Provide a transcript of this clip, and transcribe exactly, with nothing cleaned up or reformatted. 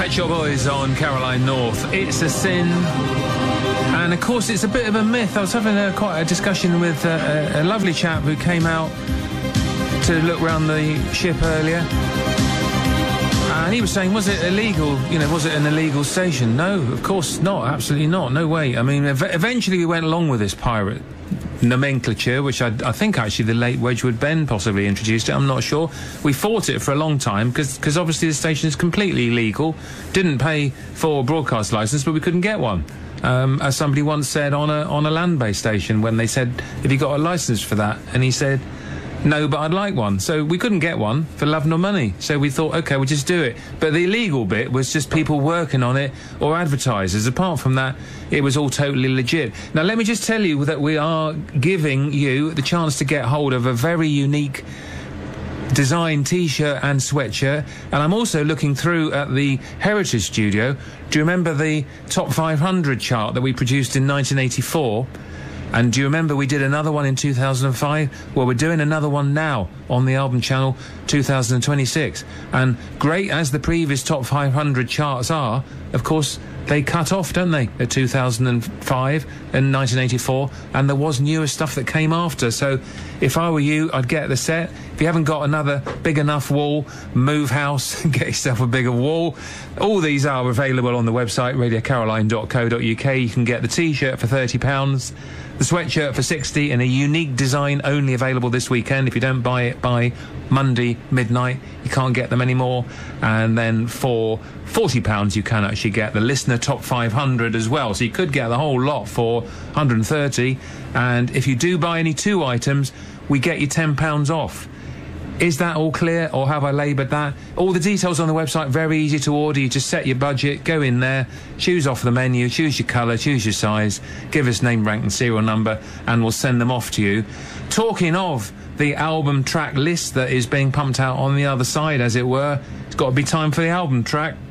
Pet Shop Boys on Caroline North. It's a sin. And of course, it's a bit of a myth. I was having a, quite a discussion with a, a, a lovely chap who came out to look round the ship earlier. And he was saying, was it illegal? You know, was it an illegal station? No, of course not. Absolutely not. No way. I mean, ev eventually we went along with this pirate nomenclature, which I, I think actually the late Wedgwood Ben possibly introduced it. I'm not sure. We fought it for a long time because obviously the station is completely illegal. Didn't pay for a broadcast licence, but we couldn't get one. Um, as somebody once said on a on a land-based station when they said, have you got a licence for that? And he said, no, but I'd like one. So we couldn't get one for love nor money. So we thought, OK, we'll just do it. But the illegal bit was just people working on it or advertisers. Apart from that, it was all totally legit. Now, let me just tell you that we are giving you the chance to get hold of a very unique design T-shirt and sweatshirt. And I'm also looking through at the Heritage Studio. Do you remember the Top five hundred chart that we produced in nineteen eighty-four? And do you remember we did another one in two thousand five? Well, we're doing another one now on the album channel two thousand twenty-six. And great as the previous Top five hundred charts are, of course, they cut off, don't they, at two thousand five and nineteen eighty-four, and there was newer stuff that came after. So if I were you, I'd get the set. If you haven't got another big enough wall, move house and get yourself a bigger wall. All these are available on the website, radio caroline dot co dot U K. You can get the T-shirt for thirty pounds, the sweatshirt for sixty, and a unique design only available this weekend. If you don't buy it by Monday midnight, you can't get them anymore. And then for forty pounds, you can actually get the Listener Top five hundred as well. So you could get the whole lot for one hundred and thirty. And if you do buy any two items, we get you ten pounds off. Is that all clear, or have I laboured that? All the details on the website, very easy to order. You just set your budget, go in there, choose off the menu, choose your colour, choose your size, give us name, rank and serial number, and we'll send them off to you. Talking of the album track list that is being pumped out on the other side, as it were, it's got to be time for the album track.